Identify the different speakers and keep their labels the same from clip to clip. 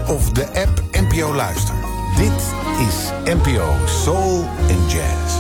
Speaker 1: of de app NPO Luister. Dit is NPO Soul and Jazz.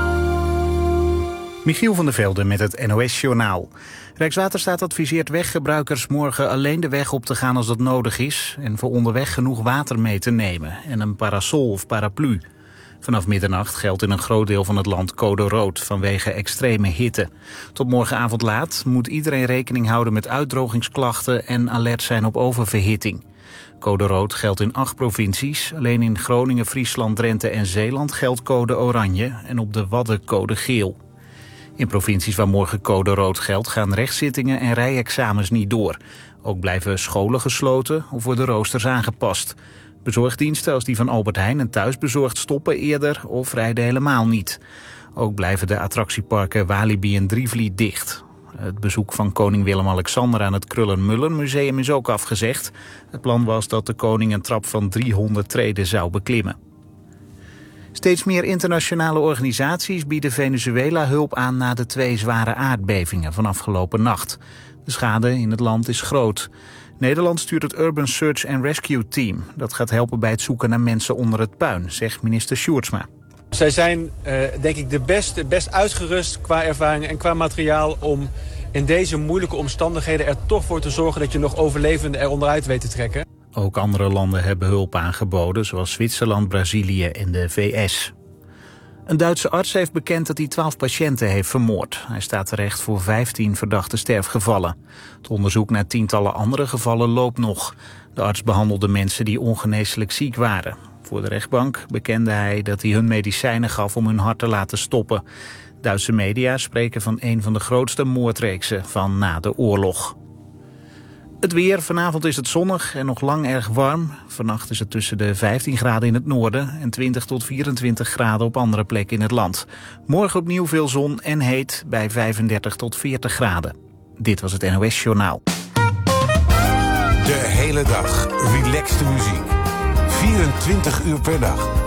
Speaker 2: Michiel van der Velde met het NOS-journaal. Rijkswaterstaat adviseert weggebruikers morgen alleen de weg op te gaan als dat nodig is en voor onderweg genoeg water mee te nemen en een parasol of paraplu. Vanaf middernacht geldt in een groot deel van het land code rood vanwege extreme hitte. Tot morgenavond laat moet iedereen rekening houden met uitdrogingsklachten en alert zijn op oververhitting. Code rood geldt in 8 provincies. Alleen in Groningen, Friesland, Drenthe en Zeeland geldt code oranje en op de Wadden code geel. In provincies waar morgen code rood geldt gaan rechtszittingen en rijexamens niet door. Ook blijven scholen gesloten of worden roosters aangepast. Bezorgdiensten als die van Albert Heijn en Thuisbezorgd stoppen eerder of rijden helemaal niet. Ook blijven de attractieparken Walibi en Drievliet dicht. Het bezoek van koning Willem-Alexander aan het Krullen-Mullen-museum is ook afgezegd. Het plan was dat de koning een trap van 300 treden zou beklimmen. Steeds meer internationale organisaties bieden Venezuela hulp aan na de 2 zware aardbevingen van afgelopen nacht. De schade in het land is groot. Nederland stuurt het Urban Search and Rescue Team. Dat gaat helpen bij het zoeken naar mensen onder het puin, zegt minister Sjoerdsma.
Speaker 3: Zij zijn denk ik de best uitgerust qua ervaring en qua materiaal om in deze moeilijke omstandigheden er toch voor te zorgen dat je nog overlevenden er onderuit weet te trekken.
Speaker 2: Ook andere landen hebben hulp aangeboden, zoals Zwitserland, Brazilië en de VS. Een Duitse arts heeft bekend dat hij 12 patiënten heeft vermoord. Hij staat terecht voor 15 verdachte sterfgevallen. Het onderzoek naar tientallen andere gevallen loopt nog. De arts behandelde mensen die ongeneeslijk ziek waren. Voor de rechtbank bekende hij dat hij hun medicijnen gaf om hun hart te laten stoppen. Duitse media spreken van een van de grootste moordreeksen van na de oorlog. Het weer, vanavond is het zonnig en nog lang erg warm. Vannacht is het tussen de 15 graden in het noorden en 20 tot 24 graden op andere plekken in het land. Morgen opnieuw veel zon en heet bij 35 tot 40 graden. Dit was het NOS Journaal.
Speaker 1: De hele dag relaxte muziek. 24 uur per dag.